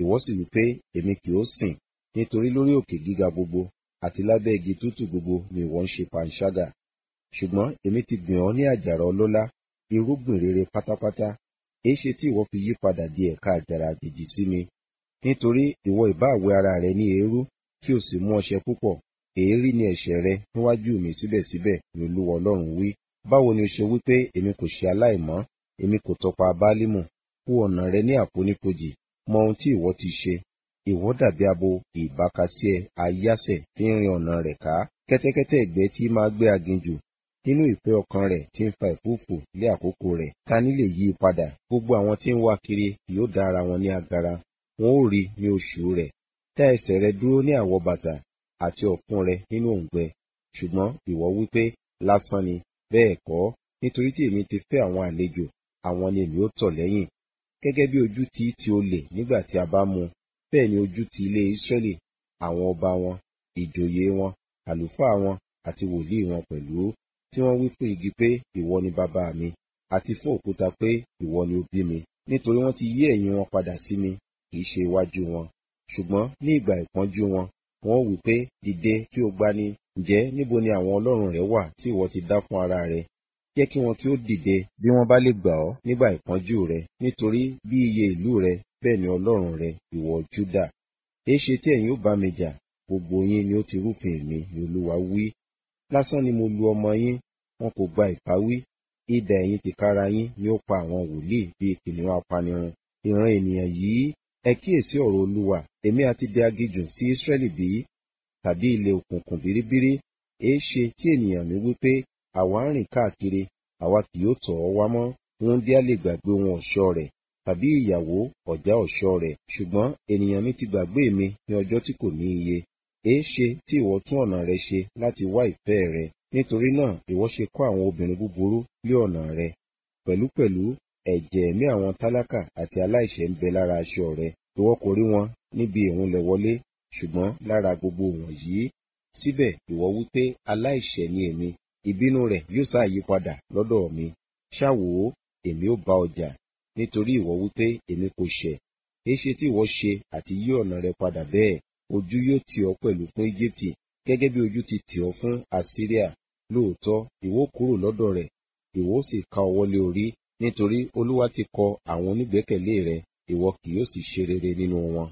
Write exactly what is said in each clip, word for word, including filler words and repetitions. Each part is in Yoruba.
ìwọ sì wí pé èmi kì ó sìn, nítorí lórí òkè gíga gbogbo àti lábẹ́ igi tútù gbogbo ni ìwọ ń ṣe panṣágà. Ṣùgbọ́n èmi ti gbìn ọ́ ní àjàrà ọlọ́lá, irúgbìn rere pátápátá. Èéṣe tí ìwọ fi yí padà di ẹ̀ka àjàrà àjèjì sí mi? Nítorí ìwọ ìbá wẹ ara rẹ ní eérú, kí o sì mú ọṣẹ púpọ̀. Èérí ni ẹ̀ṣẹ̀ rẹ níwájú mi síbẹ̀síbẹ̀, ni Olúwa Ọlọ́run wí. Báwo ni o ṣe wí pé èmi kò ṣe aláìmọ́, èmi kò tọpa Báálímù? Wo ọ̀nà rẹ ní àfonífojì, mọ ohun tí ìwọ ti ṣe. Ìwọ dàbí abo ìbákasíẹ ayásẹ̀ tí ń rin ọ̀nà rẹ̀ ká, kẹ́tẹ́kẹ́tẹ́ ìgbẹ́ tí máa gbé aginjù. Nínú ìfẹ́ ọkàn rẹ̀ tí ń fa ìfúùfù lé àkókò rẹ̀, ta ni lè yí i padà? Gbogbo àwọn tí ń wá kiri kì yóò dá ara wọn ní agara, wọn ó rí ní oṣù rẹ̀. Dá ẹsẹ̀ rẹ dúró ní àwọ̀ bàtà àti ọ̀fun rẹ nínú òǹgbẹ. Ṣùgbọ́n ìwọ wí pé lásán ni, bẹ́ẹ̀ kọ́, nítorí tí èmi ti fẹ́ àwọn àlejò, àwọn ni èmi ó tọ̀ lẹ́yìn. Gẹ́gẹ́ bí ojú ti ti olè nígbà tí a bá mú, bẹ́ẹ̀ ni ojú ti ilé Ísírẹ́lì, àwọn ọba wọn, ìjòyè wọn, àlùfáà wọn àti wòlíì wọn pẹ̀lú, tí wọ́n wí fún igi pé ìwọ ni bàbá mi, àti fún òkúta pé ìwọ ni ó bí mi. Nítorí wọ́n ti yí ẹ̀yìn wọn padà sí mi, kì í ṣe iwájú wọn. Ṣùgbọ́n ní ìgbà ìpọ́njú wọn, wọn ó wí pé dìde kí o gbani. Ǹjẹ́ níbo ni àwọn ọlọ́run rẹ wà tí ìwọ ti dá fún ara rẹ? Jẹ́ kí wọn kí ó dìde bí wọ́n bá lè gbà ọ́ nígbà ìpọ́njú rẹ, nítorí bí iye ìlú rẹ bẹ́ẹ̀ ni ọlọ́run rẹ, ìwọ Júdà. Èéṣe tí ẹ̀yin ó bá mi jà? Gbogbo yín ni ó ti rúfin mi, ni Olúwa wí. Lásán ni mo lu ọmọ yín, wọn kò gba ìbáwí. Idà ẹ̀yin tìkára yín ni ó pa àwọn wòlíì bíi kìnìún apanirun. Ìran ènìyàn yìí, ẹ kíyèsí ọ̀rọ̀ Olúwa. Èmi àti dẹ aginjù sí Ísírẹ́lì bí? Tàbí ilẹ̀ òkùnkùn bíríbírí? Èéṣe tí ènìyàn mi wí pé àwa ń rìn káàkiri, àwa kì yóò tọ̀ ọ́ wá mọ́? Wúńdíá lè gbàgbé ohun ọ̀ṣọ́ rẹ̀, tàbí ìyàwó ọ̀já ọ̀ṣọ́ rẹ̀. Ṣùgbọ́n ènìyàn mi ti gbàgbé mi ní ọjọ́ tí kò ní iye. Èéṣe tí ìwọ tún ọ̀nà rẹ ṣe láti wá ìfẹ́ rẹ? Nítorí náà ìwọ ṣe kọ́ àwọn obìnrin búburú lé ọ̀nà rẹ. Pẹ̀lúpẹ̀lú ẹ̀jẹ̀ ẹ̀mí àwọn tálákà àti aláìṣẹ̀ ń bẹ lára aṣọ rẹ. Ìwọ kò rí wọn níbi ìrúnlẹ̀ wọlé, ṣùgbọ́n lára gbogbo wọ̀nyí. Síbẹ̀ ìwọ wí pé aláìṣẹ̀ ni èmi, ìbínú rẹ̀ yóò sá yí padà lọ́dọ̀ mi. Ṣá wò ó, èmi ó bá ọ jà, nítorí ìwọ wí pé èmi kò ṣẹ̀. Èéṣe tí ìwọ ṣe àti yí ọ̀nà rẹ padà bẹ́ẹ̀? Ojú yóò tì ọ́ pẹ̀lú fún Íjíbítì, gẹ́gẹ́ bí ojú ti tì ọ́ fún Asiria. Lóòótọ́ ìwọ kúrò lọ́dọ̀ rẹ̀, ìwọ sì ká ọwọ́ lé orí, nítorí Olúwa ti kọ àwọn onígbẹ́kẹ̀lé rẹ, ìwọ kì yóò sì ṣe rere nínú wọn.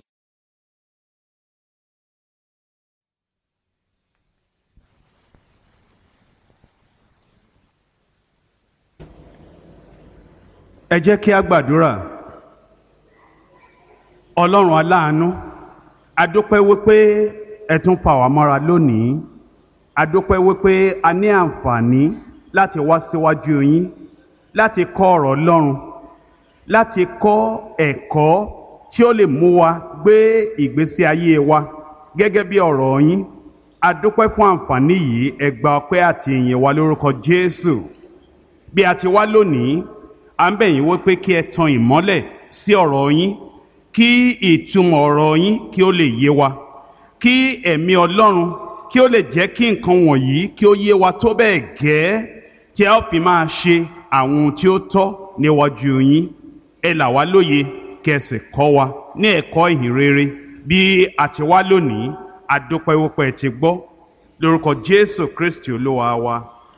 Ẹ jẹ́ kí a gbàdúrà. Ọlọ́run aláàánú, a dúpẹ́ wípé ẹ tún fà wá mọ́ra lónìí. A dúpẹ́ wípé a ní àǹfààní láti wá síwájú yín, láti kọ́ ọ̀rọ̀ Ọlọ́run, láti kọ́ ẹ̀kọ́ tí ó lè mú wa gbé ìgbésí ayé wa gẹ́gẹ́ bí ọ̀rọ̀ yín. A dúpẹ́ fún àǹfààní yìí, ẹ gba ọpẹ́ àti ìyìn wa lórúkọ Jésù. Bí a ti wá lónìí, à ń bẹ̀ yín wípé kí ẹ tan ìmọ́lẹ̀ sí ọ̀rọ̀ yín, kí ìtumọ̀ ọ̀rọ̀ yín kí ó lè yé wa, kí ẹ̀mí Ọlọ́run kí ó lè jẹ́ kí nǹkan wọ̀nyí kí ó yé wa tó bẹ́ẹ̀ gẹ́ tí a ó fi máa ṣe àwọn ohun tí ó tọ́ níwájú yín. Ẹ là wá lóye, kí ẹ sì kọ́ wa ní ẹ̀kọ́ ìhìn rere. Bí a ti wá lónìí, a dúpẹ́ wípé ẹ ti gbọ́. Lórúkọ Jésù Kristi Olúwa wa.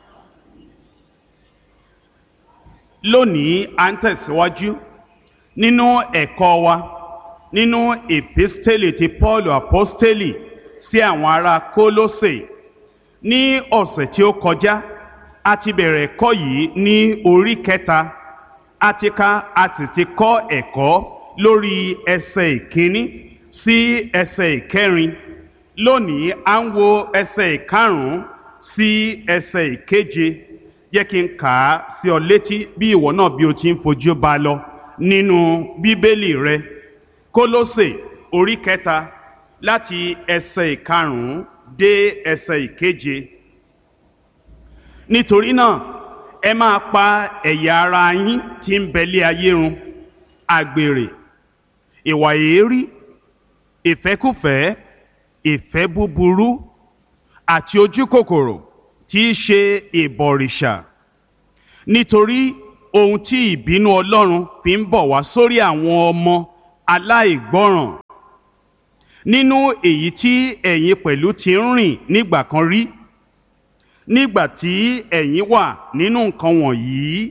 Lónìí à ń tẹ̀síwájú nínú ẹ̀kọ́ wa nínú èpísítélì ti Paul apostoli sí àwọn ará Kólósè. Ní ọ̀sẹ̀ tí ó kọjá a ti bẹ̀rẹ̀ ẹ̀kọ́ yìí ní orí kẹta. A ti ka a sì ti kọ́ ẹ̀kọ́ lórí ẹsẹ̀ ìkíní sí ẹsẹ̀ ìkẹrin. Lónìí à ń wo ẹsẹ̀ ìkarùn-ún sí ẹsẹ̀ ìkeje. Jẹ́ kí n kà á sí ọ létí bí ìwọ náà bí o ti ń fojú bá lọ nínú Bíbélì rẹ. Kólósè orí kẹta láti ẹsẹ̀ ìkarùn-ún dé ẹsẹ̀ ìkeje. Nítorí náà ẹ máa pa ẹ̀yà ara yín tí ń bẹ lé ayé run: àgbèrè, ìwà èérí, ìfẹ́kúfẹ̀ẹ́, ìfẹ́ búburú àti ojúkòkòrò tí í ṣe ìbọ̀rìṣà. Nítorí ohun tí ìbínú Ọlọ́run fi ń bọ̀ wá sórí àwọn ọmọ aláìgbọ́ràn nínú èyí tí ẹ̀yin pẹ̀lú ti ń rìn nígbà kan rí nígbà tí ẹ̀yin wà nínú nǹkan wọ̀nyí.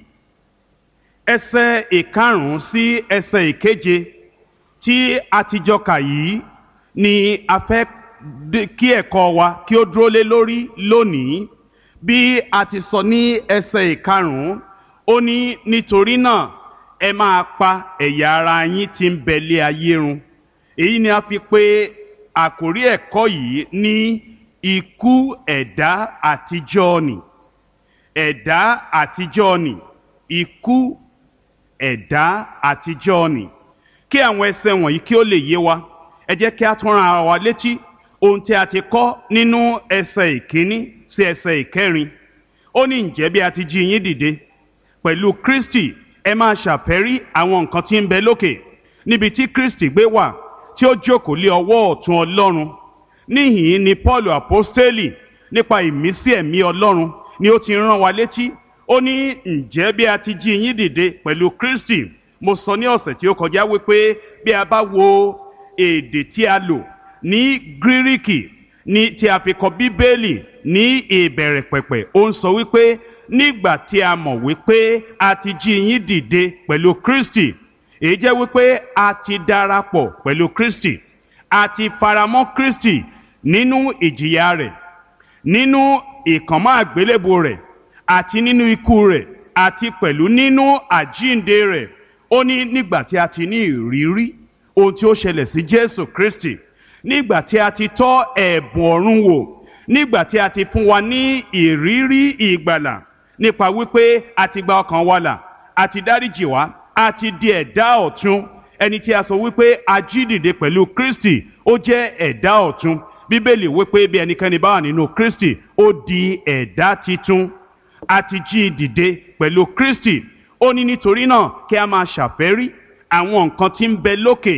Ẹsẹ̀ ìkarùn-ún sí ẹsẹ̀ ìkeje tí a ti jọ kà yìí ni a fẹ́ kí ẹ̀kọ́ wa kí ó dúró lé lórí lónìí. Bí a ti sọ ní ẹsẹ̀ ìkarùn-ún, ó ní nítorí náà ẹ máa pa ẹ̀yà ara yín tí ń bẹ lé ayé run. Èyí ni a fi pè àkórí ẹ̀kọ́ yìí ní ikú ẹ̀dá àtijọ́ nì. Ẹ̀dá àtijọ́ nì. Ikú ẹ̀dá àtijọ́ nì. Kí àwọn ẹsẹ̀ wọ̀nyí kí ó lè yé wa, ẹ jẹ́ kí a tún rán ara wa létí ohun tí a ti kọ́ nínú ẹsẹ̀ ìkíní sí ẹsẹ̀ ìkẹrin. Ó ní ǹjẹ́ bí a ti jí yín dìde pẹ̀lú Kristi, ẹ máa ṣàfẹ́rí àwọn nǹkan tí ń bẹ lókè, níbi tí Kristi gbé wà, tí ó jókòó lé ọwọ́ ọ̀tún Ọlọ́run. Níhìn-ín ni Paul àpọ́stélì nípa ìmísí ẹ̀mí Ọlọ́run ni ó ti rán wa létí. Ó ní ǹjẹ́ bí a ti jí yín dìde pẹ̀lú Kristi. Mo sọ ní ọ̀sẹ̀ tí ó kọjá wípé bí a bá wo èdè tí a lò ní Gíríkì ní tí a fi kọ Bíbélì ní ìbẹ̀rẹ̀ pẹ̀pẹ̀, ó ń sọ wípé nígbà tí a mọ̀ wípé a ti jí yín dìde pẹ̀lú Kristi, èyí jẹ́ wípé a ti darapọ̀ pẹ̀lú Kristi, a ti faramọ́ Kristi nínú ìjìyà rẹ̀, nínú ìkànmọ́ àgbélébùú rẹ̀, àti nínú ikú rẹ̀, àti pẹ̀lú nínú àjíǹde rẹ̀. Ó ní nígbà tí a ti ní ìrírí ohun tí ó ṣẹlẹ̀ sí Jésù Kristi, nígbà tí a ti tọ́ ẹ̀bùn ọ̀run wò, nígbà tí a ti fún wa ní ìrírí ìgbàlà nípa wípé a ti gba ọkàn wa là, a ti dáríjì wá, a ti di ẹ̀dá ọ̀tun. Ẹni tí a sọ wípé a jí dìde pẹ̀lú Kristi, ó jẹ́ ẹ̀dá ọ̀tun. Bíbélì wípé bí ẹnikẹ́ni bá wà nínú Kristi, ó di ẹ̀dá titun. A ti jí dìde pẹ̀lú Kristi. Ó ní nítorí náà kí a máa ṣàfẹ́rí àwọn nǹkan tí ń bẹ lókè,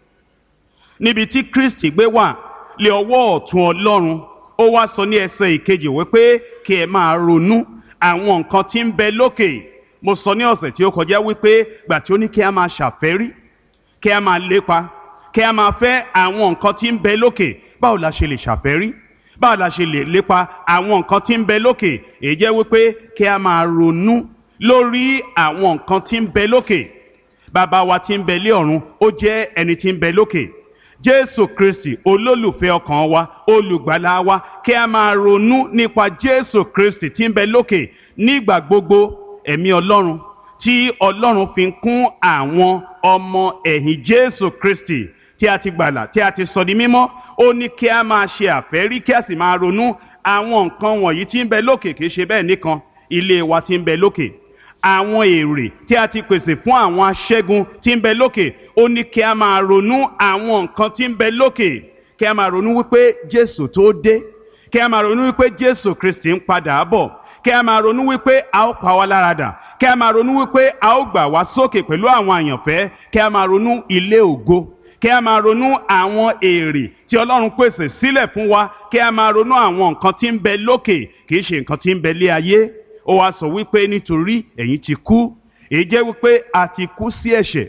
níbi tí Kristi gbé wà lé ọwọ́ ọ̀tún Ọlọ́run. Ó wá sọ ní ẹsẹ̀ ìkejì wípé kí ẹ máa ronú àwọn nǹkan tí ń bẹ lókè. Mo sọ ní ọ̀sẹ̀ tí ó kọjá wípé gbà tí ó ní kí a máa ṣàfẹ́rí, kí a máa lépa, kí a máa fẹ́ àwọn nǹkan tí ń bẹ lókè. Báwo la ṣe lè ṣàfẹ́rí? Báwo la ṣe lè lépa àwọn nǹkan tí ń bẹ lókè? Èyí jẹ́ wípé kí a máa ronú lórí àwọn nǹkan tí ń bẹ lókè. Bàbá wa tí ń bẹ lé ọ̀run, ó jẹ́ ẹni tí ń bẹ lókè. Jésù Kristi, olólùfẹ́ ọkàn wa, olùgbàlà wa, kí a máa ronú nípa Jésù Kristi tí ń bẹ lókè nígbà gbogbo. Ẹ̀mí Ọlọ́run tí Ọlọ́run fi ń kún àwọn ọmọ ẹ̀yìn Jésù Kristi tí a ti gbàlà, tí a ti sọ di mímọ́, ó ní kí a máa ṣe àfẹ́rí, kí a sì máa ronú àwọn nǹkan wọ̀nyí tí ń bẹ lókè. Kì í ṣe bẹ́ẹ̀ nìkan, ilé wa tí ń bẹ lókè, àwọn èrè tí a ti pèsè fún àwọn aṣẹ́gun tí ń bẹ lókè, ó ní kí a máa ronú àwọn nǹkan tí ń bẹ lókè. Kí a máa ronú wípé Jésù tó dé, kí a máa ronú wípé Jésù Kristi ń padà bọ̀, kí a máa ronú wípé a ó pa wá lára dà, kí a máa ronú wípé a ó gbà wá sókè pẹ̀lú àwọn àyànfẹ́, kí a máa ronú ilé ògo, kí a máa ronú àwọn èrè tí Ọlọ́run pèsè sílẹ̀ fún wa, kí a máa ronú àwọn nǹkan tí ń bẹ lókè, kì í ṣe nǹkan tí ń bẹ lé ayé. Ó wá sọ wípé nítorí ẹ̀yin ti kú. Èyí jẹ́ wípé a ti kú sí ẹ̀ṣẹ̀,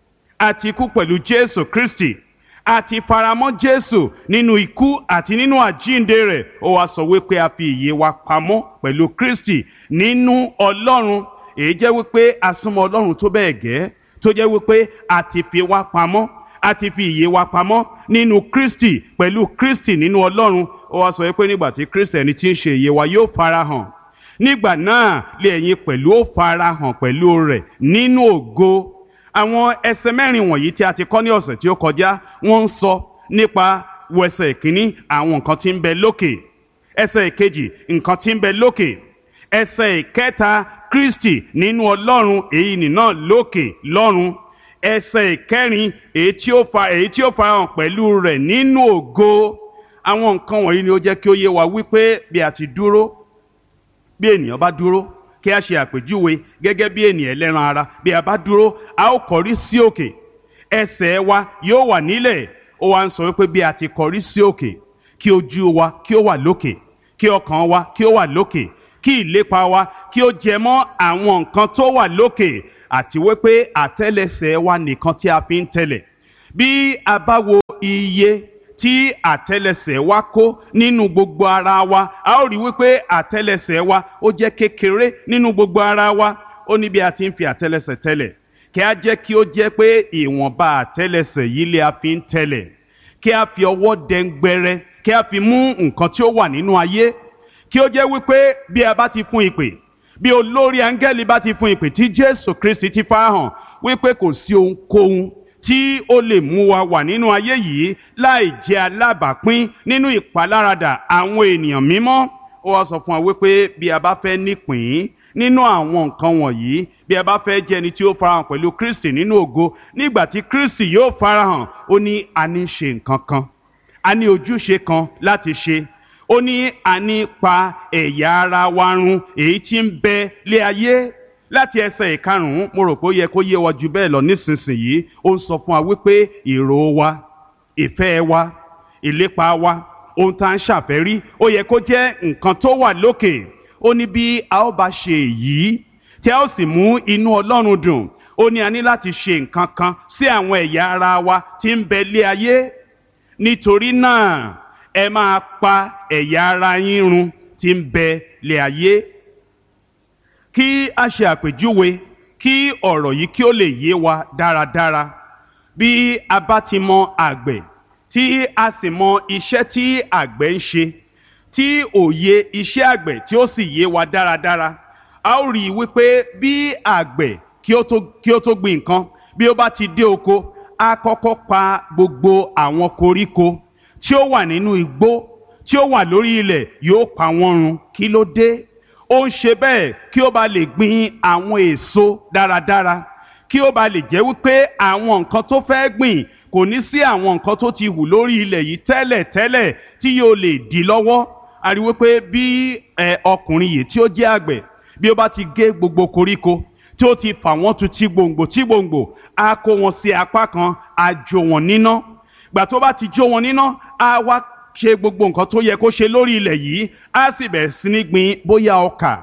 a ti kú pẹ̀lú Jésù Kristi, a ti faramọ́ Jésù nínú ikú àti nínú àjíǹde rẹ̀. Ó wá sọ wípé a fi ìyè wa pamọ́ pẹ̀lú Kristi nínú Ọlọ́run. Èyí jẹ́ wípé a súnmọ́ Ọlọ́run tó bẹ́ẹ̀ gẹ́ tó jẹ́ wípé a ti fi wa pamọ́, a ti fi ìyè wa pamọ́ nínú Kristi, pẹ̀lú Kristi nínú Ọlọ́run. Ó wá sọ wípé nígbà tí Kristi ẹni tí ń ṣe ìyè wa yóò farahàn, nígbà náà lé ẹ̀yin pẹ̀lú ó farahàn pẹ̀lú rẹ̀ nínú ògo. Àwọn ẹsẹ̀ mẹ́rin wọ̀nyí tí a ti kọ́ ní ọ̀sẹ̀ tí ó kọjá, wọ́n ń sọ nípa ẹsẹ̀ ìkíní àwọn nǹkan tí ń bẹ lókè, ẹsẹ̀ ìkejì nǹkan tí ń bẹ lókè, ẹsẹ̀ ìkẹta Kristi nínú Ọlọ́run, èyí nìna lókè lọ́run, ẹsẹ̀ ìkẹrin èyí tí ó fa èyí tí ó farahàn pẹ̀lú rẹ̀ nínú ògo. Àwọn nǹkan wọ̀nyí ni ó jẹ́ kí ó yé wa wípé bí a ti dúró, bí ènìyàn bá dúró, kí a ṣe àpèjúwe gẹ́gẹ́ bí ènìyàn ẹlẹ́ran ara, bí a bá dúró a ó kọrí sí òkè, ẹsẹ̀ wa yóò wà nílẹ̀. Ó wá ń sọ wípé bí a ti kọrí sí òkè, kí ojú wa kí ó wà lókè, kí ọkàn wa kí ó wà lókè, kí ìlépa wa kí ó jẹ mọ́ àwọn nǹkan tó wà lókè, àti wípé àtẹ́lẹsẹ̀ wa nìkan tí a fi ń tẹ̀lẹ̀. Bí a bá wo iye tí àtẹ́lẹsẹ̀ wa kó nínú gbogbo ara wa a ó rí wípé àtẹ́lẹsẹ̀ wa ó jẹ́ kékeré nínú gbogbo ara wa. Ó ní bí a ti ń fi àtẹ́lẹsẹ̀ tẹ̀lẹ̀ kí a jẹ́ kí ó jẹ́ pé ìwọ̀nba àtẹ́lẹsẹ̀ yìí lé a fi ń tẹ̀lẹ̀, kí a fi ọwọ́ dẹ́ngbẹrẹ kí a fi mú nǹkan tí ó wà nínú ayé, kí ó jẹ́ wípé bí a bá ti fún ìpè, bí olórí áńgẹ́lì bá ti fún ìpè tí Jésù Kristi ti farahàn wípé kò sí ohunkóhun tí ó lè mú wa wà nínú ayé yìí láì jẹ́ alábàápín nínú ìpaláradà àwọn ènìyàn mímọ́. Ó wá sọ fún wa wípé bí a bá fẹ́ nípìn nínú àwọn nǹkan wọ̀nyí, bí a bá fẹ́ jẹ́ ẹni tí ó farahàn pẹ̀lú Kristi nínú ògo nígbà tí Kristi yóò farahàn, ó ní a ní ṣe nǹkan kan, a ní ojúṣe kan láti ṣe. Ó ní a ní pa ẹ̀yà ara wa run èyí tí ń bẹ lé ayé. Láti ẹsẹ̀ ìkarùn-ún mo rò pé ó yẹ kó yé wa jù bẹ́ẹ̀ lọ nísinsìnyí. Ó ń sọ fún wa wípé èrò wa, ìfẹ́ wa, ìlépa wa, ohun tá à ń ṣàfẹ́rí ó yẹ kó jẹ́ nǹkan tó wà lókè. Ó ní bí a ó bá ṣe èyí tí a ó sì mú inú Ọlọ́run dùn, ó ní a ní láti ṣe nǹkan kan sí àwọn ẹ̀yà ara wa tí ń bẹ lé ayé. Nítorí náà ẹ máa pa ẹ̀yà ara yín run tí ń bẹ lé ayé. Kí a ṣe àpèjúwe kí ọ̀rọ̀ yìí kí ó lè yé wa dáradára. Bí a bá ti mọ àgbẹ̀ tí a sì mọ iṣẹ́ tí àgbẹ̀ ń ṣe, tí òye iṣẹ́ àgbẹ̀ tí ó sì yé wa dáradára, a ó rí i wípé bí àgbẹ̀ kí ó tó kí ó tó gbin nǹkan, bí ó bá ti dé oko, a kọ́kọ́ pa gbogbo àwọn koríko tí ó wà nínú igbó tí ó wà lórí ilẹ̀, yóò pa wọ́n run. Kí ló dé? Ó ń ṣe bẹ́ẹ̀ kí ó bá lè gbin àwọn èso dáradára, kí ó bá lè jẹ́ wípé àwọn nǹkan tó fẹ́ gbìn kò ní sí àwọn nǹkan tó ti hù lórí ilẹ̀ yìí tẹ́lẹ̀ tẹ́lẹ̀ tí yóò lè dí lọ́wọ́. A rí wípé bí ọkùnrin yìí tí ó jẹ́ àgbẹ̀, bí ó bá ti gé gbogbo koríko tí ó ti fà wọ́n tu tí gbòǹgbò tí gbòǹgbò, á kó wọn sí apá kan, á jó wọn níná. Gbà tó bá ti jó wọn níná, á wá ṣe gbogbo nǹkan tó yẹ kó ṣe lórí ilẹ̀ yìí, á sì bẹ̀rẹ̀ sí ní gbin bóyá ọkà,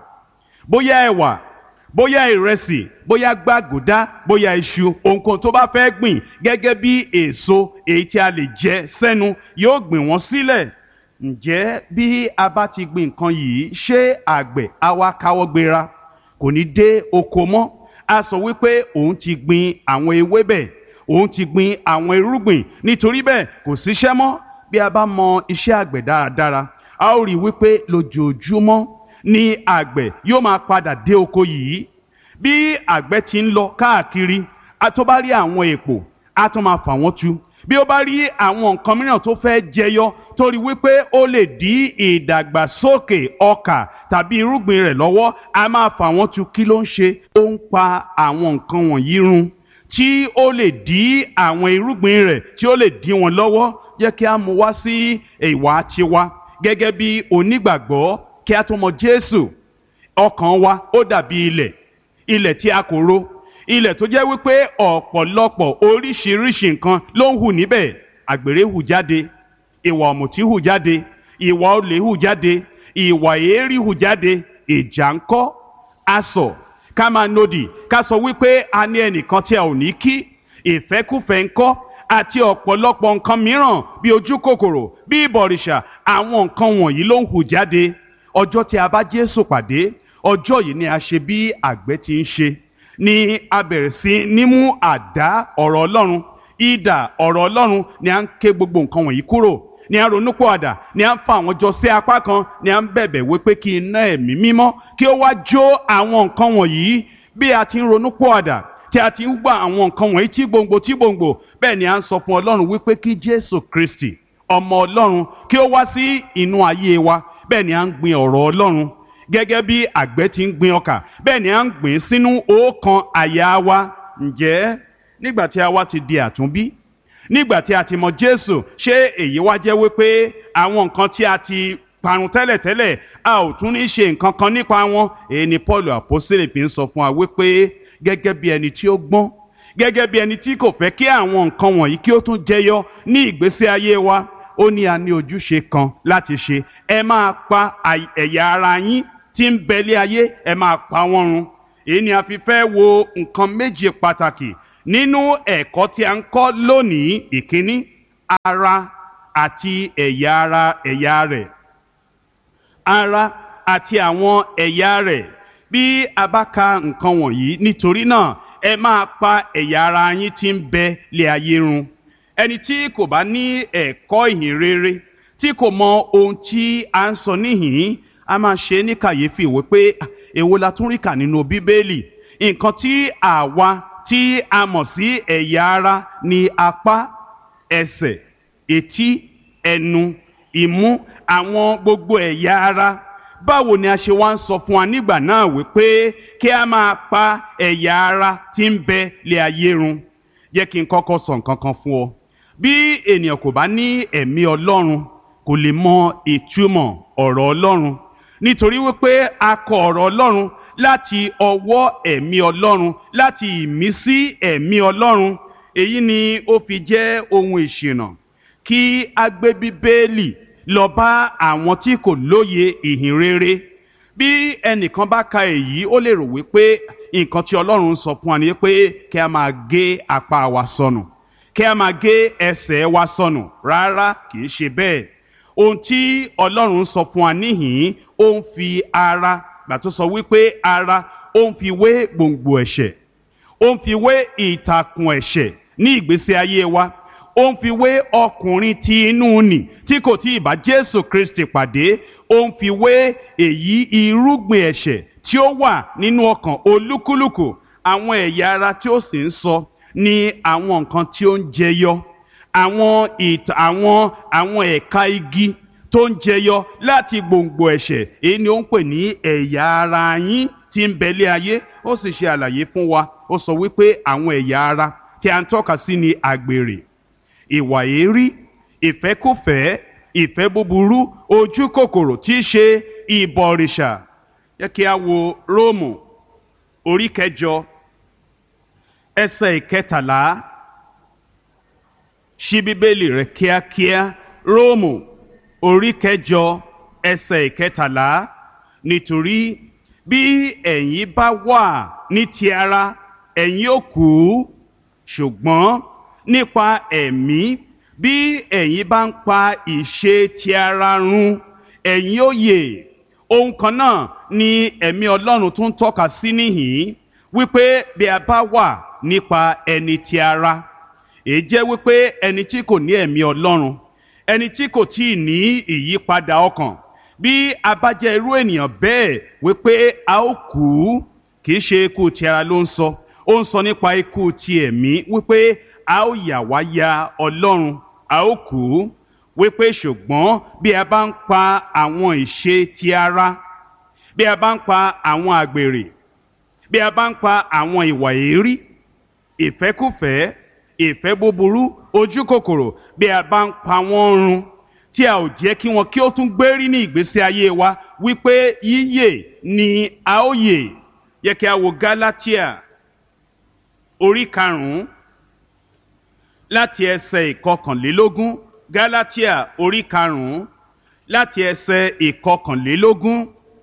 bóyá ẹ̀wà, bóyá ìrẹsì, bóyá gbàgùdá, bóyá iṣu, ohunkóhun tó bá fẹ́ gbìn gẹ́gẹ́ bí èso èyí tí a lè jẹ sẹ́nu, yóò gbìn wọ́n sílẹ̀. Ǹjẹ́ bí a bá ti gbin nǹkan yìí, ṣé àgbẹ̀ á wá káwọ́ gbéra, kò ní dé oko mọ́? A sọ wípé òun ti gbin àwọn ewébẹ̀, òun ti gbin àwọn irúgbìn, nítorí bẹ́ẹ̀ kò síṣẹ́ mọ́. Bí a bá mọ iṣẹ́ àgbẹ̀ dáradára, a ó rí wípé lójoojúmọ́ ni àgbẹ̀ yóò máa padà dé oko yìí. Bí àgbẹ̀ ti ń lọ káàkiri, a tó bá rí àwọn èpò, a tó máa fà wọ́n tu. Bí ó bá rí àwọn nǹkan mìíràn tó fẹ́ jẹyọ, tó rí wípé ó lè dí ìdàgbàsókè ọkà tàbí irúgbìn rẹ̀ lọ́wọ́, a máa fà wọ́n tu. Kí ló ń ṣe? Ó ń pa àwọn nǹkan wọ̀nyí run tí ó lè dí àwọn irúgbìn rẹ̀, tí ó lè dí wọn lọ́wọ́. Jẹ́ kí a mú wá sí ìwà tiwa gẹ́gẹ́ bí onígbàgbọ́. Kí a tó mọ Jésù, ọkàn wa ó dàbí ilẹ̀, ilẹ̀ tí a kò ro, ilẹ̀ tó jẹ́ wípé ọ̀pọ̀lọpọ̀ oríṣiríṣi nǹkan ló ń hù níbẹ̀. Àgbèrè hù jáde, ìwà ọ̀mùtí hù jáde, ìwà olè hù jáde, ìwà èérí hù jáde. Ìjà ńkọ́? Asọ̀, ká máa nodì, ká sọ wípé a ní ẹnìkan tí a ò ní kí. Ìfẹ́kúfẹ̀ẹ́ ńkọ́? Àti ọ̀pọ̀lọpọ̀ nǹkan mìíràn bí ojú kòkòrò, bí ìbọ̀rìṣà. Àwọn nǹkan wọ̀nyí ló ń hù jáde. Ọjọ́ tí a bá Jésù pàdé, ọjọ́ yìí ni a ṣe bí àgbẹ̀ ti ń ṣe, ni a bẹ̀rẹ̀ sí ní mú àdá ọ̀rọ̀ Ọlọ́run, idà ọ̀rọ̀ Ọlọ́run, ni a ń ké gbogbo nǹkan wọ̀nyí kúrò, ni a ń ronúpìwàdà, ni a ń fa àwọn jọ sí apá kan, ni a ń bẹ̀bẹ̀ wípé kí iná ẹ̀mí mímọ́ kí ó wá jó àwọn nǹkan wọ̀nyí. Bí a ti ń ronúpìwàdà, tí a ti ń gbà àwọn nǹkan wọ̀nyí tí gbòǹgbò tí gbòǹgbò, bẹ́ẹ̀ ni a ń sọ fún Ọlọ́run wípé kí Jésù Kristi ọmọ Ọlọ́run kí ó wá sí inú ayé wa. Bẹ́ẹ̀ ni a ń gbin ọ̀rọ̀ Ọlọ́run gẹ́gẹ́ bí àgbẹ̀ ti ń gbin ọkà, bẹ́ẹ̀ ni a ń gbìn sínú ọkàn àyà wa. Ǹjẹ́ nígbà tí a wá ti di àtúnbí, nígbà tí a ti mọ Jésù, ṣé èyí wá jẹ́ wípé àwọn nǹkan tí a ti parun tẹ́lẹ̀tẹ́lẹ̀ a ò tún ní ṣe nǹkan kan nípa wọn? Èyí ni Paul àpọ́sítélì fi ń sọ fún wa wípé gẹ́gẹ́ bí ẹni tí ó gbọ́n, gẹ́gẹ́ bí ẹni tí kò fẹ́ kí àwọn nǹkan wọ̀nyí kí ó tún jẹyọ ní ìgbésí ayé wa, ó ní a ní ojúṣe kan láti ṣe. Ẹ máa pa ẹ̀yà ara yín tí ń bẹ lé ayé, ẹ máa pa wọ́n run. Èyí ni a fi fẹ́ wo nǹkan méje pàtàkì nínú ẹ̀kọ́ tí a ń kọ́ lónìí. Ìkíní, ara àti ẹ̀yà ara ẹ̀yà rẹ̀ ara àti àwọn ẹ̀yà rẹ̀. Bí a bá ka nǹkan wọ̀nyí, nítorí náà ẹ máa pa ẹ̀yà ara yín tí ń bẹ lé ayé run. Ẹni tí kò bá ní ẹ̀kọ́ ìhìn rere, tí kò mọ ohun tí a ń sọ níhìn-ín, a máa ṣe ní kàyéfì wípé èwo la tún rí kà nínú Bíbélì. Nǹkan tí àwa tí a mọ̀ sí ẹ̀yà ara ni apá, ẹsẹ̀, etí, ẹnu, imú, àwọn gbogbo ẹ̀yà ara. Báwo ni a ṣe wá ń sọ fún wa nígbà náà wípé kí a máa pa ẹ̀yà ara tí ń bẹ lé ayé run? Jẹ́ kí n kọ́kọ́ sọ nǹkan kan fún ọ. Bí ènìyàn kò bá ní ẹ̀mí Ọlọ́run, kò lè mọ ìtumọ̀ ọ̀rọ̀ Ọlọ́run, nítorí wípé a kọ ọ̀rọ̀ Ọlọ́run láti ọwọ́ ẹ̀mí Ọlọ́run, láti ìmísí ẹ̀mí Ọlọ́run. Èyí ni ó fi jẹ́ ohun ìṣìnà kí a gbé Bíbélì lọ bá àwọn tí kò lóye ìhìn rere. Bí ẹnìkan bá ka èyí, ó lè rò wípé nǹkan tí Ọlọ́run sọ fún wa ni pé kí a máa gé apá wa sọnù, kí a máa gé ẹsẹ̀ wa sọnù. Rárá, kì í ṣe bẹ́ẹ̀. Ohun tí Ọlọ́run sọ fún wa níhìn-ín, ó ń fi ara, gbà tó sọ wípé ara, ó ń fi wé gbòǹgbò ẹ̀ṣẹ̀, ó ń fi wé ìtàkùn ẹ̀ṣẹ̀ ní ìgbésí ayé wa, ó ń fi wé ọkùnrin tí inú nì tí kò tí ì bá Jésù Kristi pàdé, ó ń fi wé èyí irúgbìn ẹ̀ṣẹ̀ tí ó wà nínú ọkàn olúkúlùkù. Àwọn ẹ̀yà ara tí ó sì ń sọ ní àwọn nǹkan tí ó ń jẹyọ, àwọn ìtàn àwọn àwọn ẹ̀ka igi tó ń jẹyọ láti gbòǹgbò ẹ̀ṣẹ̀. Èyí ni ó ń pè ní ẹ̀yà ara yín tí ń bẹ lé ayé. Ó sì ṣe àlàyé fún wa, ó sọ wípé àwọn ẹ̀yà ara tí a ń tọ́ka sí ni àgbèrè, ìwà èérí, ìfẹ́kúfẹ̀ẹ́, ìfẹ́ búburú, ojú kòkòrò tí í ṣe ìbọ̀rìṣà. Jẹ́ kí a wo Róòmù orí kẹjọ ẹsẹ̀ ìkẹtàlá. Ṣí Bíbélì rẹ kíákíá. Róòmù orí kẹjọ ẹsẹ̀ ìkẹtàlá. Nítorí bí ẹ̀yin bá wà ní ti ara, ẹ̀yin ó kú, ṣùgbọ́n nípa ẹ̀mí, bí ẹ̀yin bá ń pa ìṣe ti ara run, ẹ̀yin ó yè. Ohun kan náà ni ẹ̀mí Ọlọ́run tún tọ́ka sí níhìn-ín, wípé bí a bá wà nípa ẹni ti ara, èyí jẹ́ wípé ẹni tí kò ní ẹ̀mí Ọlọ́run, ẹni tí kò tí ì ní ìyípadà ọkàn, bí a bá jẹ́ irú ènìyàn bẹ́ẹ̀, wípé a ó kú. Kì í ṣe ikú ti ara ló ń sọ, ó ń sọ nípa ikú ti ẹ̀mí, wípé a ó yà wá ya Ọlọ́run, a ó kú. Wípé ṣùgbọ́n bí a bá ń pa àwọn ìṣe ti ara, bí a bá ń pa àwọn àgbèrè, bí a bá ń pa àwọn ìwà èérí, ìfẹ́kúfẹ̀ẹ́, ìfẹ́ búburú, ojú kòkòrò, bí a bá ń pa wọ́n run, tí a ò jẹ́ kí wọn kí ó tún gbérí ní ìgbésí ayé wa, wípé yíyè ni a ó yè. Yẹ kí a wo Gálátíà orí karùn-ún láti ẹsẹ̀ ìkọkànlélógún. Gálátíà orí karùn-ún láti ẹsẹ̀ ìkọkànlélógún.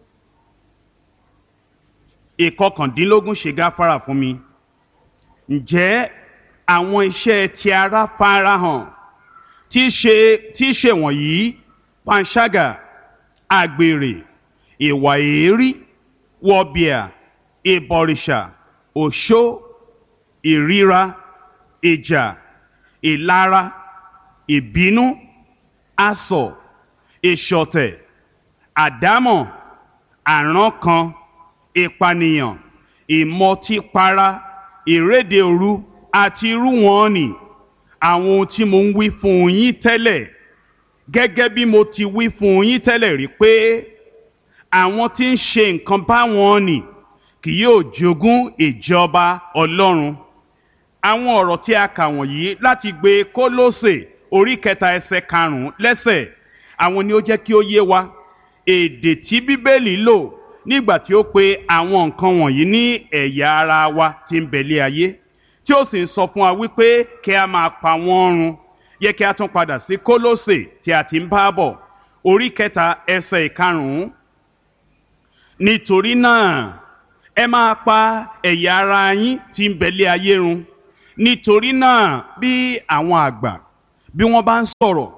Ìkọkàndínlógún ṣe gáfárà fún mi. Ǹjẹ́ àwọn iṣẹ́ ti ara farahàn, tí í ṣe tí í ṣe wọ̀nyí: panṣágà, àgbèrè, ìwà èérí, wọ̀bìà, ìbọ̀rìṣà, òṣó, ìríra, ìjà, ìlara, ìbínú, asọ̀, ìṣọ̀tẹ̀, àdámọ̀, àrankàn, ìpànìyàn, ìmọtípara, ìréde òru àti irú wọn nì. Àwọn ohun tí mo ń wí fún yín tẹ́lẹ̀, gẹ́gẹ́ bí mo ti wí fún yín tẹ́lẹ̀ rí pé àwọn tí ń ṣe nǹkan báwọn nì kì yóò jogún ìjọba Ọlọ́run. Àwọn ọ̀rọ̀ tí a kà wọ̀nyí láti gbé Kólósè orí kẹta ẹsẹ̀ karùn-ún lẹ́sẹ̀, àwọn ni ó jẹ́ kí ó yé wa èdè tí Bíbélì lò nígbà tí ó pe àwọn nǹkan wọ̀nyí ní ẹ̀yà ara wa tí ń bẹ lé ayé, tí ó sì ń sọ fún wa wípé kí a máa pa wọ́n run. Yẹ kí a tún padà sí Kólósè tí a ti ń bá bọ̀, orí kẹta ẹsẹ̀ ìkarùn-ún. Nítorí náà ẹ máa pa ẹ̀yà ara yín tí ń bẹ lé ayé run. Nítorí náà bí àwọn àgbà bí wọ́n bá ń sọ̀rọ̀,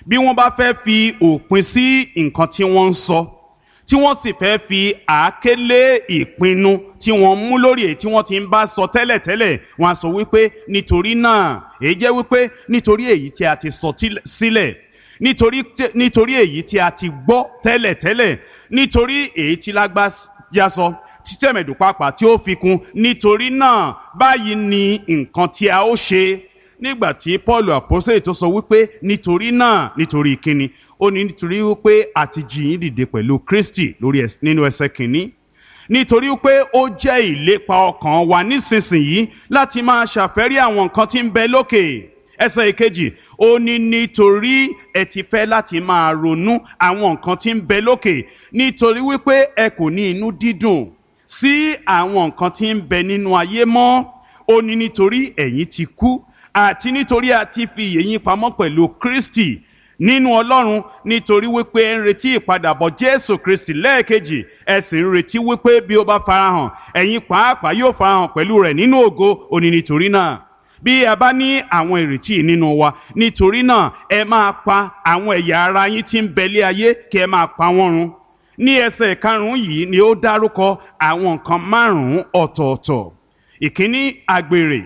bí wọ́n bá fẹ́ fi òpin sí nǹkan tí wọ́n ń sọ tí wọ́n sì fẹ́ fi àáké lé ìpinnu tí wọ́n mú lórí èyí tí wọ́n ti ń bá sọ tẹ́lẹ̀tẹ́lẹ̀ wọ́n á sọ wípé nítorí náà èyí jẹ́ wípé nítorí èyí tí a ti sọ sílẹ̀ nítorí nítorí èyí tí a ti gbọ́ tẹ́lẹ̀tẹ́lẹ̀ nítorí èyí tí lágbájá sọ tí tẹ̀mẹ̀dù pàápàá tí ó fi kún nítorí náà báyìí ni nǹkan tí a ó ṣe. Nígbà tí Paul àpọ́sítélì tó sọ wípé nítorí náà nítorí kíni ó ní nítorí wípé a ti jí yín dìde pẹ̀lú Kristi lórí nínú ẹsẹ̀ kìíní nítorí wípé ó jẹ́ ìlépa ọkàn wa nísinsìnyí láti máa ṣàfẹ́rí àwọn nǹkan tí ń bẹ lókè. Ẹsẹ̀ ìkejì ó ní nítorí ẹ ti fẹ́ láti máa ronú àwọn nǹkan tí ń bẹ lókè nítorí wípé ẹ kò ní inú dídùn sí àwọn nǹkan tí ń bẹ nínú ayé mọ́. Ó ní nítorí ẹ̀yin ti kú àti nítorí a ti fi ìyè yín pamọ́ pẹ̀lú Kristi nínú Ọlọ́run nítorí wípé ẹ ń retí ìpadàbọ̀ Jésù Kristi lẹ́ẹ̀kejì ẹ sì ń retí wípé bí ó bá farahàn ẹ̀yin pàápàá yóò farahàn pẹ̀lú rẹ̀ nínú ògo. Ó ní nítorí náà bí a bá ní àwọn ìrètí nínú wa nítorí náà ẹ máa pa àwọn ẹ̀yà ara yín tí ń bẹ̀lé ayé kí ẹ máa pa wọ́n run. Ní ẹsẹ̀ karùn-ún yìí ni ó dárúkọ àwọn nǹkan márùn-ún ọ̀tọ̀ọ̀tọ̀. Ìkíní àgbèrè,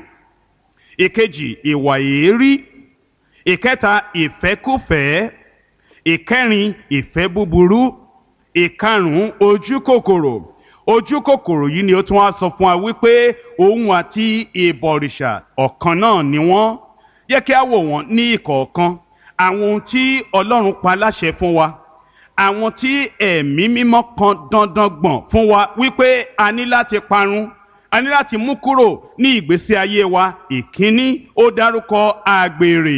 ìkejì ìwà èérí, ìkẹta ìfẹ́kúfẹ̀ẹ́, ìkẹrin ìfẹ́ búburú, ìkarùn-ún ojú kòkòrò. Ojú kòkòrò yìí ni ó tún wá sọ fún wa wípé òun àti ìbọ̀rìṣà ọ̀kan náà ni wọ́n. Jẹ́ kí a wò wọ́n ní ìkọ̀ọ̀kan àwọn ohun tí Ọlọ́run pa láṣẹ fún wa, àwọn tí ẹ̀mí mímọ́ kan dandan gbọ̀n fún wa wípé a ní láti parun a ní láti mú kúrò ní ìgbésí ayé wa. Ìkíní ó dárúkọ àgbèrè.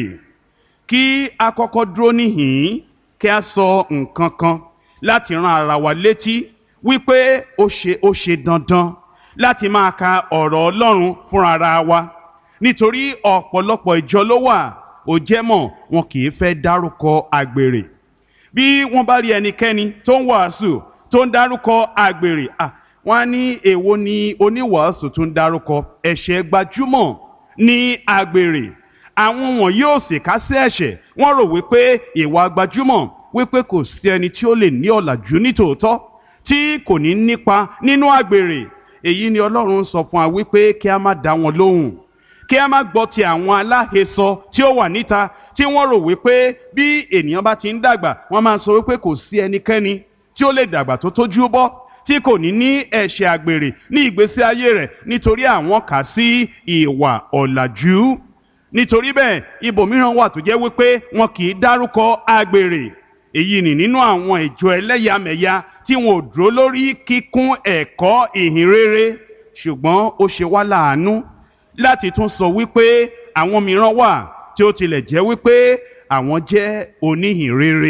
Kí a kọ́kọ́ dúró níhìn-ín kí a sọ nǹkan kan láti rán ara wa létí wípé ó ṣe ó ṣe dandan láti máa ka ọ̀rọ̀ Ọlọ́run fúnra ara wa nítorí ọ̀pọ̀lọpọ̀ ìjọ ló wà ó jẹ́ mọ̀ wọn kì í fẹ́ dárúkọ àgbèrè. Bí wọ́n bá rí ẹnikẹ́ni tó ń wàásù tó ń dárúkọ àgbèrè à wọ́n á ní èwo ni oníwàásù tó ń dárúkọ ẹ̀ṣẹ̀ gbajúmọ̀ ní àgbèrè. Àwọn wọn yóò sì ká sí ẹ̀ṣẹ̀ wọ́n rò wípé ìwà gbajúmọ̀ wípé kò sí ẹni tí ó lè ní ọ̀làjú nítòótọ́ tí kò ní nípa nínú àgbèrè. Èyí ni Ọlọ́run sọ fún wa wípé kí a má dá wọn lóhùn kí a má gbọ́ ti àwọn aláhesọ tí ó wà níta tí wọ́n rò wípé bí ènìyàn bá ti ń dàgbà wọ́n máa sọ wípé kò sí ẹnikẹ́ni tí ó lè dàgbà tó tójú bọ́ tí kò ní ní ẹ̀ṣẹ̀ àgbèrè ní ìgbésí ayé rẹ̀ nítorí àwọn kà sí ìwà ọ̀làjú. Nítorí bẹ́ẹ̀ ibòmíràn wà tó jẹ́ wípé wọn kì í dárúkọ àgbèrè. Èyí ni nínú àwọn ìjọ ẹlẹ́yàmẹ̀yà tí wọn ò dúró lórí kíkún ẹ̀kọ́ ìhìn rere. Ṣùgbọ́n ó ṣe wá láàánú láti tún sọ wípé àwọn mìíràn wà tí ó tilẹ̀ jẹ́ wípé àwọn jẹ́ oníhìn rere.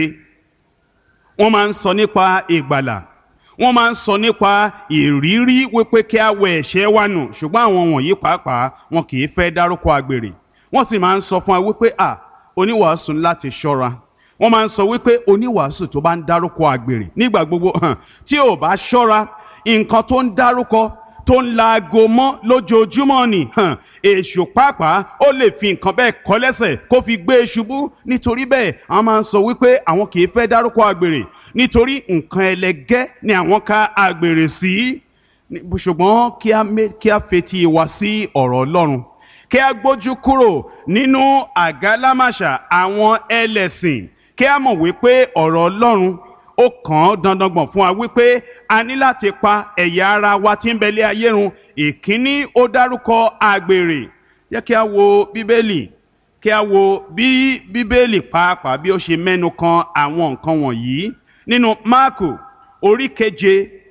Wọ́n máa ń sọ nípa ìgbàlà, wọ́n máa ń sọ nípa ìrírí wípé kí a wẹ ẹ̀ṣẹ̀ wa nù, ṣùgbọ́n àwọn wọ̀nyí pàápàá wọn kì í fẹ́ dárúkọ àgbèrè. Wọ́n sì máa ń sọ fún wa wípé à oníwàásù láti ṣọ́ra. Wọ́n máa ń sọ wípé oníwàásù tó bá ń dárúkọ àgbèrè nígbà gbogbo hàn tí ò bá ṣọ́ra nǹkan tó ń dárúkọ tó ń laago mọ́ lójoojúmọ́ ni hàn èṣù pàápàá ó lè fi nǹkan bẹ́ẹ̀ kọ́ lẹ́sẹ̀ kó fi gbé e ṣubú. Nítorí bẹ́ẹ̀ àwọn máa ń sọ wípé àwọn kì í fẹ́ dárúkọ àgbèrè nítorí nǹkan ẹlẹgẹ́ ni àwọn ka àgbèrè sí. Ṣùgbọ́n kí a fetí wa sí ọ̀rọ̀ Ọlọ́run kí a gbójú kúrò nínú àgálámàṣà àwọn ẹlẹ́sìn kí a mọ̀ wípé ọ̀rọ̀ Ọlọ́run ó kàn án dandan gbọ̀n fún wa wípé a ní láti pa ẹ̀yà ara wa tí ń bẹ̀lé ayé run. Ìkíní ó dárúkọ àgbèrè. Jẹ́ kí a wo Bíbélì kí a wo bí Bíbélì pàápàá bí ó ṣe mẹ́nu kan àwọn nǹkan wọ̀nyí nínú Máàkù orí keje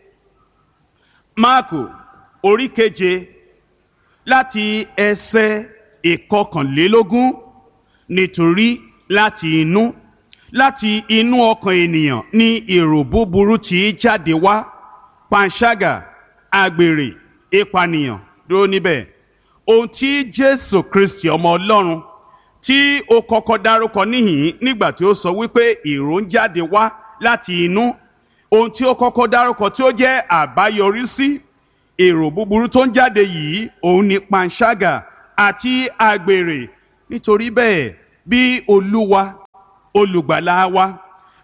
Máàkù orí keje láti ẹsẹ̀ ìkọkànlélógún. Nítorí láti inú láti inú ọkàn ènìyàn ní èrò búburú tí jáde wá, panṣágà, àgbèrè, ìpànìyàn. Dúró níbẹ̀. Ohun tí Jésù Kristi ọmọ Ọlọ́run tí ó kọ́kọ́ dárúkọ níhìn nígbà tí ó sọ wípé èrò ń jáde wá láti inú, ohun tí ó kọ́kọ́ dárúkọ tí ó jẹ́ àbáyọrí sí èrò búburú tó ń jáde yìí òun ni panṣágà àti àgbèrè. Nítorí bẹ́ẹ̀ bí Olúwa olùgbàlà wa